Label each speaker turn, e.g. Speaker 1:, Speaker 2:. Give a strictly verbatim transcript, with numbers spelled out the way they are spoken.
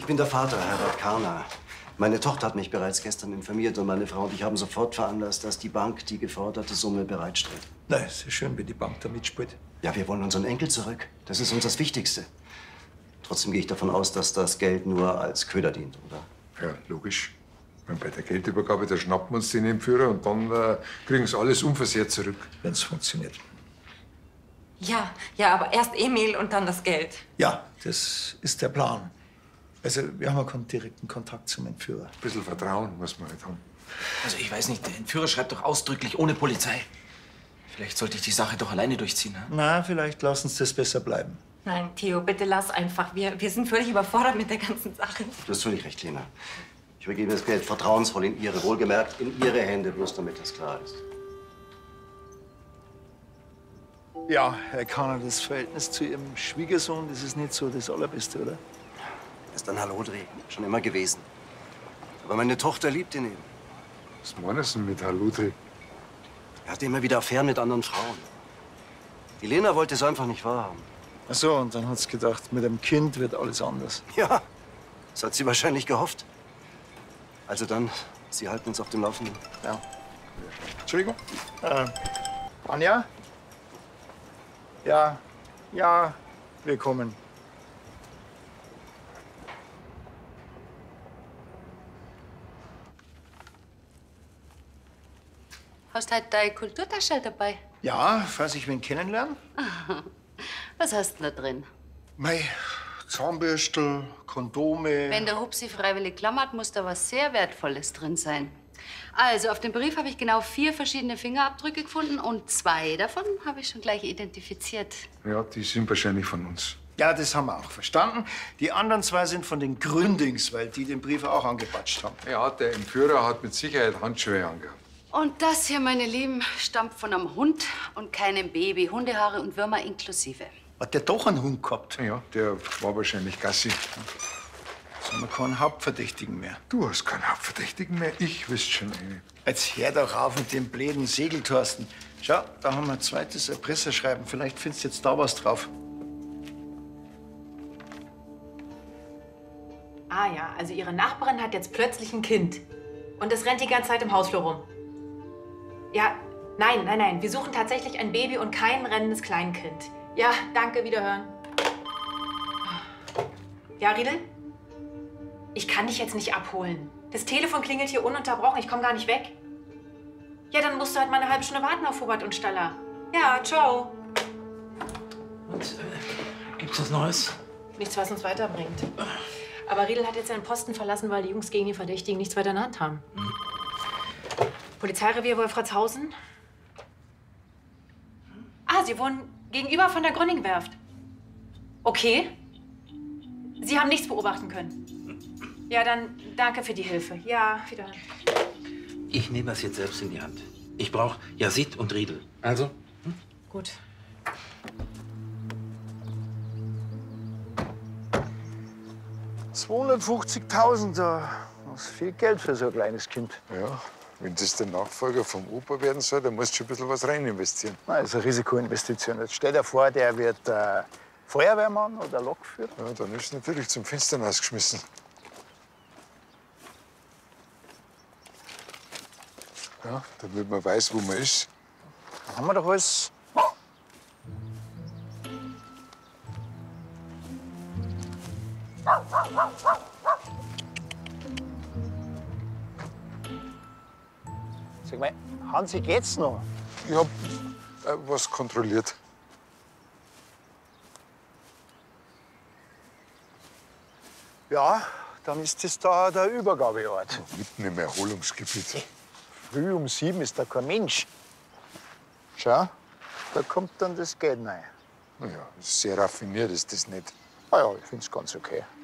Speaker 1: bin der Vater, Herbert Karner. Meine Tochter hat mich bereits gestern informiert und meine Frau und ich haben sofort veranlasst, dass die Bank die geforderte Summe bereitstellt.
Speaker 2: Na, ist ja schön, wenn die Bank da mitspielt.
Speaker 1: Ja, wir wollen unseren Enkel zurück. Das ist uns das Wichtigste. Trotzdem gehe ich davon aus, dass das Geld nur als Köder dient, oder?
Speaker 3: Ja, logisch. Und bei der Geldübergabe, da schnappen wir uns den Entführer und dann äh, kriegen sie alles unversehrt zurück.
Speaker 2: Wenn es funktioniert.
Speaker 4: Ja, ja, aber erst Emil und dann das Geld.
Speaker 2: Ja, das ist der Plan. Also, wir haben ja keinen direkten Kontakt zum Entführer.
Speaker 3: Ein bisschen Vertrauen muss man halt haben.
Speaker 5: Also, ich weiß nicht, der Entführer schreibt doch ausdrücklich ohne Polizei. Vielleicht sollte ich die Sache doch alleine durchziehen, ne?
Speaker 2: Na, vielleicht lassen Sie das besser bleiben.
Speaker 4: Nein, Theo, bitte lass einfach. Wir, wir sind völlig überfordert mit der ganzen Sache.
Speaker 1: Du hast völlig recht, Lena. Ich übergebe das Geld vertrauensvoll in Ihre, wohlgemerkt in Ihre Hände, bloß damit das klar ist.
Speaker 2: Ja, Herr Karner, das Verhältnis zu Ihrem Schwiegersohn, das ist nicht so das Allerbeste, oder?
Speaker 1: Er ist ein Hallodri, schon immer gewesen. Aber meine Tochter liebt ihn eben.
Speaker 3: Was meinst du mit Hallodri?
Speaker 1: Er hatte immer wieder Affären mit anderen Frauen. Die Lena wollte es einfach nicht wahrhaben.
Speaker 2: Ach so, und dann hat sie gedacht, mit dem Kind wird alles anders.
Speaker 1: Ja, das hat sie wahrscheinlich gehofft. Also dann, Sie halten uns auf dem Laufenden.
Speaker 2: Ja. Entschuldigung? Äh, Anja? Ja, ja, wir kommen.
Speaker 6: Hast halt deine Kulturtasche dabei?
Speaker 2: Ja, falls ich wen kennenlernen.
Speaker 6: Was hast du da drin?
Speaker 2: Mei, Zahnbürstel, Kondome.
Speaker 6: Wenn der Hupsi freiwillig klammert, muss da was sehr Wertvolles drin sein. Also, auf dem Brief habe ich genau vier verschiedene Fingerabdrücke gefunden und zwei davon habe ich schon gleich identifiziert.
Speaker 3: Ja, die sind wahrscheinlich von uns.
Speaker 2: Ja, das haben wir auch verstanden. Die anderen zwei sind von den Gründings, weil die den Brief auch angepatscht haben.
Speaker 3: Ja, der Entführer hat mit Sicherheit Handschuhe angehabt.
Speaker 6: Und das hier, meine Lieben, stammt von einem Hund und keinem Baby. Hundehaare und Würmer inklusive.
Speaker 2: Hat der doch einen Hund gehabt?
Speaker 3: Ja, der war wahrscheinlich Gassi.
Speaker 2: Jetzt haben wir keinen Hauptverdächtigen mehr.
Speaker 3: Du hast keinen Hauptverdächtigen mehr, ich wüsste schon einen.
Speaker 2: Jetzt hör doch auf mit dem bläden Segeltorsten. Schau, da haben wir ein zweites Erpresserschreiben. Vielleicht findest du jetzt da was drauf.
Speaker 7: Ah ja, also Ihre Nachbarin hat jetzt plötzlich ein Kind. Und es rennt die ganze Zeit im Hausflur rum. Ja, nein, nein, nein. Wir suchen tatsächlich ein Baby und kein rennendes Kleinkind. Ja, danke, wiederhören. Ja, Riedel? Ich kann dich jetzt nicht abholen. Das Telefon klingelt hier ununterbrochen. Ich komme gar nicht weg. Ja, dann musst du halt mal eine halbe Stunde warten auf Hubert und Staller. Ja, ciao.
Speaker 5: Und, äh, gibt's was Neues?
Speaker 7: Nichts, was uns weiterbringt. Aber Riedel hat jetzt seinen Posten verlassen, weil die Jungs gegen die Verdächtigen nichts weiter in der Hand haben. Mhm. Polizeirevier Wolfratshausen. Ah, Sie wohnen gegenüber von der Grönningwerft. Okay. Sie haben nichts beobachten können. Ja, dann danke für die Hilfe. Ja, wiederhören.
Speaker 5: Ich nehme das jetzt selbst in die Hand. Ich brauche Yazid und Riedel. Also? Hm?
Speaker 7: Gut.
Speaker 2: zweihundertfünfzigtausend, das ist viel Geld für so ein kleines Kind.
Speaker 3: Ja, wenn das der Nachfolger vom Opa werden soll, dann musst du schon ein bisschen was rein investieren.
Speaker 2: Das ist eine Risikoinvestition. Jetzt stell dir vor, der wird äh, Feuerwehrmann oder Lokführer.
Speaker 3: Ja, dann ist natürlich zum Fenster rausgeschmissen. Ja, damit man weiß, wo man ist.
Speaker 2: Da haben wir doch alles. Sag mal, Hansi, geht's noch?
Speaker 3: Ich hab äh, was kontrolliert.
Speaker 2: Ja, dann ist das da der Übergabeort.
Speaker 3: Mitten im Erholungsgebiet.
Speaker 2: Früh um sieben ist da kein Mensch. Schau, da kommt dann das Geld rein.
Speaker 3: Naja, sehr raffiniert ist das nicht.
Speaker 2: Ah ja, ich find's ganz okay.